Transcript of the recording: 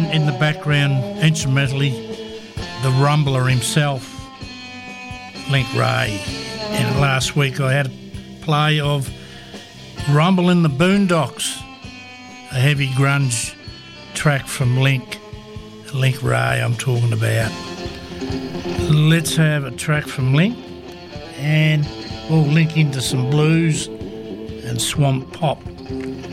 in the background, instrumentally, the rumbler himself, Link Wray. And last week I had a play of Rumble in the Boondocks, a heavy grunge track from Link Wray I'm talking about. Let's have a track from Link, and we'll link into some blues and swamp pop.